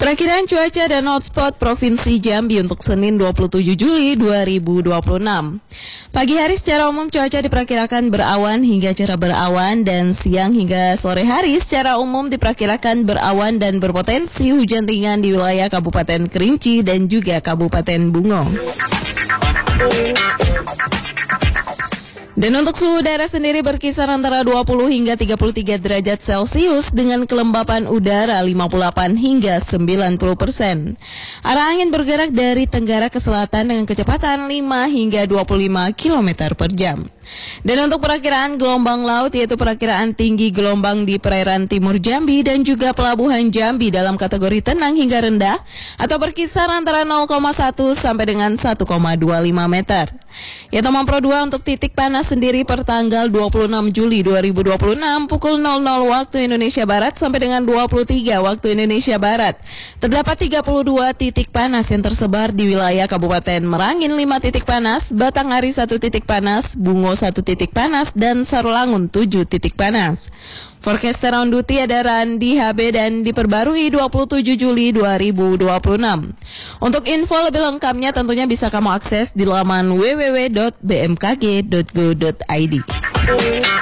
Perakiraan cuaca dan hotspot Provinsi Jambi untuk Senin 27 Juli 2026. Pagi hari secara umum cuaca diperkirakan berawan hingga cerah berawan, dan siang hingga sore hari secara umum diperkirakan berawan dan berpotensi hujan ringan di wilayah Kabupaten Kerinci dan juga Kabupaten Bungo. Dan untuk suhu udara sendiri berkisar antara 20 hingga 33 derajat Celcius dengan kelembapan udara 58 hingga 90%. Arah angin bergerak dari tenggara ke selatan dengan kecepatan 5 hingga 25 km per jam. Dan untuk perakiraan gelombang laut, yaitu perakiraan tinggi gelombang di perairan timur Jambi dan juga pelabuhan Jambi dalam kategori tenang hingga rendah atau berkisar antara 0,1 sampai dengan 1,25 meter. Ya, Tomang Pro 2 untuk titik panas sendiri per tanggal 26 Juli 2026 pukul 00 waktu Indonesia Barat sampai dengan 23 waktu Indonesia Barat. Terdapat 32 titik panas yang tersebar di wilayah Kabupaten Merangin 5 titik panas, Batanghari 1 titik panas, Bungo 1 titik panas, dan Sarolangun 7 titik panas. Forecaster on duty ada Randi HB dan diperbarui 27 Juli 2026. Untuk info lebih lengkapnya tentunya bisa kamu akses di laman www.bmkg.go.id.